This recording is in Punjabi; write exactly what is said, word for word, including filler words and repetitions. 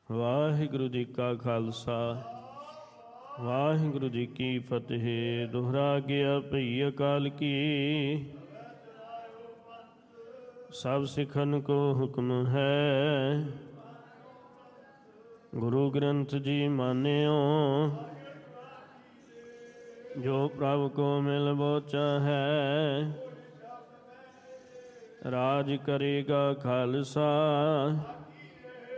ਵਾਹਿਗੁਰੂ ਜੀ ਕਾ ਖਾਲਸਾ ਵਾਹਿਗੁਰੂ ਜੀ ਕੀ ਫਤਿਹ। ਦੁਹਰਾ ਗਿਆ ਭਈ ਅਕਾਲ ਕੀ, ਸਭ ਸਿੱਖਨ ਕੋ ਹੁਕਮ ਹੈ। ਗੁਰੂ ਗ੍ਰੰਥ ਜੀ ਮਾਨਿਓ, ਜੋ ਪ੍ਰਭ ਕੋ ਮਿਲ ਬੋਚਾ ਹੈ। ਰਾਜ ਕਰੇਗਾ ਖਾਲਸਾ,